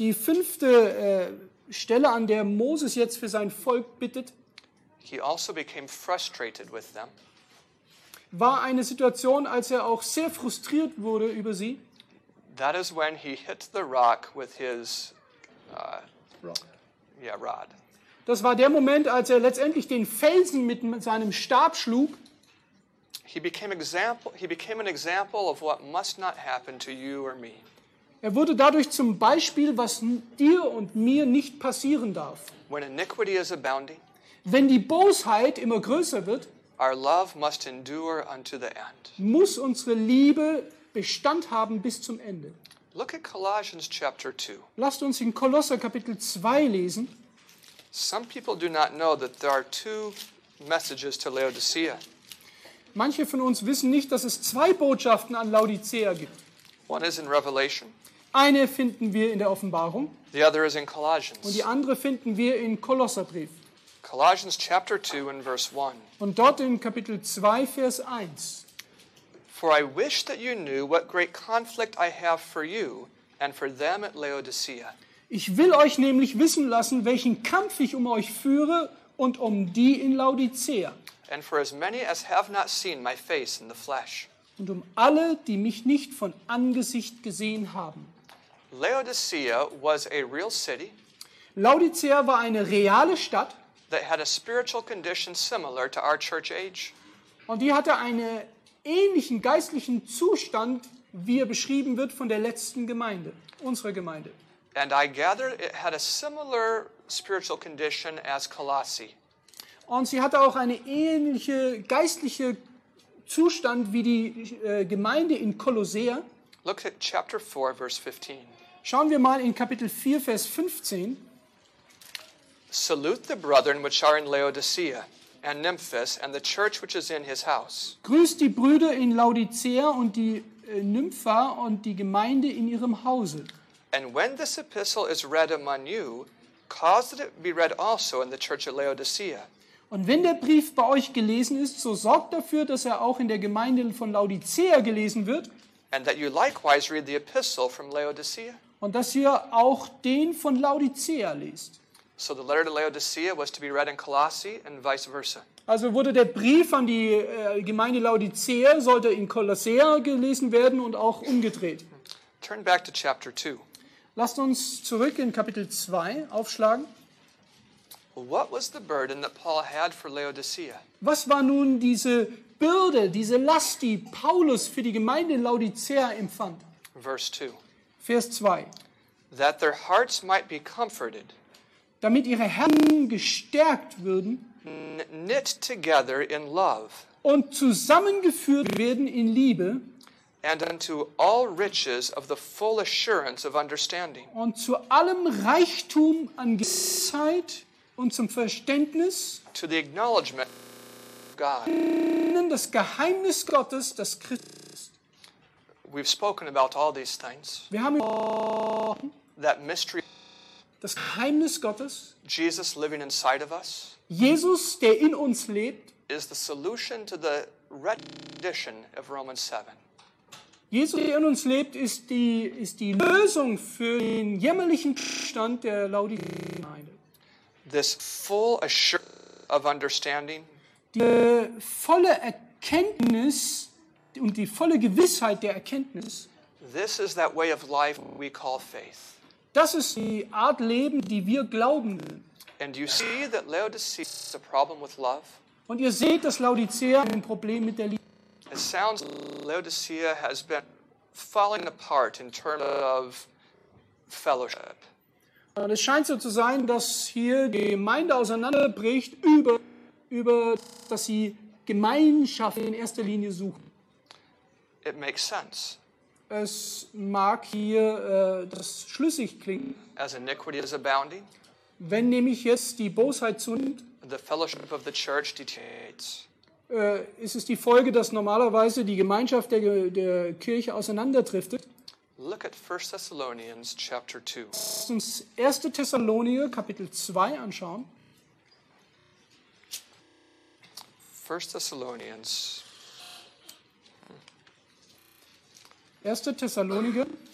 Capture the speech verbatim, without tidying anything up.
Die fünfte äh, Stelle, an der Moses jetzt für sein Volk bittet, he also became frustrated with them. war eine Situation, als er auch sehr frustriert wurde über sie. That is when he hit the rock with his uh, Rock. yeah, rod. Das war der Moment, als er letztendlich den Felsen mit seinem Stab schlug. He became example he became an example of what must not happen to you or me. Er wurde dadurch zum Beispiel, was dir und mir nicht passieren darf. When iniquity is abounding, Wenn die Bosheit immer größer wird, our love must endure unto the end. muss unsere Liebe Bestand haben bis zum Ende. Look at Colossians chapter two. Lasst uns in Kolosser Kapitel zwei lesen. Some people do not know that there are two messages to Laodicea. Manche von uns wissen nicht, dass es zwei Botschaften an Laodicea gibt. One is in Revelation, Eine finden wir in der Offenbarung the other is in und die Colossians. andere finden wir in Kolosserbrief. Colossians chapter two and verse one. Und dort in Kapitel zwei, Vers eins. For I wish that you knew what great conflict I have for you and for them at Laodicea. Ich will euch nämlich wissen lassen, welchen Kampf ich um euch führe und um die in Laodicea And for as many as have not seen my face in the flesh. und um alle, die mich nicht von Angesicht gesehen haben. Laodicea was a real city Laodicea war eine reale Stadt that had a spiritual condition similar to our church age. und die hatte einen ähnlichen geistlichen Zustand, wie er beschrieben wird von der letzten Gemeinde, unserer Gemeinde. And I gather it had a similar spiritual condition as Colossae. Und sie hatte auch eine ähnliche geistliche Zustand wie die äh, Gemeinde in Kolossea. Look at chapter four, verse fifteen. Schauen wir mal in Kapitel vier, Vers fünfzehn. Salute the brethren which are in Laodicea, and Nymphas, and the church which is in his house. Grüßt die Brüder in Laodicea und die äh, Nympha und die Gemeinde in ihrem Hause. And when this epistle is read among you, cause that it be read also in the church at Laodicea. Und wenn der Brief bei euch gelesen ist, so sorgt dafür, dass er auch in der Gemeinde von Laodicea gelesen wird And that you likewise read the epistle from Laodicea. und dass ihr auch den von Laodicea lest. So the letter to Laodicea was to be read in Colossae and vice versa. Also wurde der Brief an die äh, Gemeinde Laodicea, sollte in Kolossea gelesen werden und auch umgedreht. Turn back to chapter two. Lasst uns zurück in Kapitel zwei aufschlagen. What was the burden that Paul had for Laodicea? Was war nun diese Bürde, diese Last, die Paulus für die Gemeinde in Laodicea empfand? Verse two. Vers zwei. That their hearts might be comforted, Damit ihre Herzen gestärkt würden n- knit together in love, und zusammengeführt werden in Liebe and unto all riches of the full assurance of understanding, und zu allem Reichtum an Gewissheit und zum Verständnis to the acknowledgement of God. das Geheimnis Gottes, das Christus ist. We've spoken about all these things. Wir haben über That mystery, das Geheimnis Gottes, Jesus living inside of us, Jesus, der in uns lebt, is the solution to the rendition of Romans seven. Jesus, der in uns lebt, ist die, ist die Lösung für den jämmerlichen Stand der Laodicea-Gemeinde. This full assurance of understanding Die volle Erkenntnis und die volle Gewissheit der Erkenntnis, This is that way of life we call faith. das ist die Art Leben, die wir glauben nennen. And you see that Laodicea is a problem with love? Und ihr seht, dass Laodicea ein Problem mit der Liebe hat. It sounds Laodicea has been falling apart in terms of fellowship. Und es scheint so zu sein, dass hier die Gemeinde auseinanderbricht über, über dass sie Gemeinschaft in erster Linie suchen. It makes sense. Es mag hier äh, das schlüssig klingen, As iniquity is abounding, wenn nämlich jetzt die Bosheit zunimmt, the fellowship of the church deteriorates. äh, ist es die Folge, dass normalerweise die Gemeinschaft der, der Kirche auseinanderdriftet. Look at First Thessalonians chapter two. Lasst uns erster Thessaloniker Kapitel zwei anschauen. First Thessalonians erster Thessaloniker